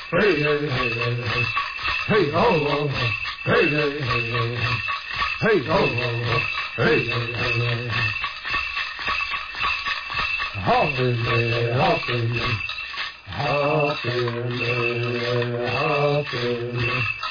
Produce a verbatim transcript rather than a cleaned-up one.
Hey, hey, hey, hey, hey. Hey, oh, oh, oh. Hey, hey, hey, hey, hey. Hey, oh, oh, oh. Hey, hey, hey, hey, hey. Happily, happily, happily, happily.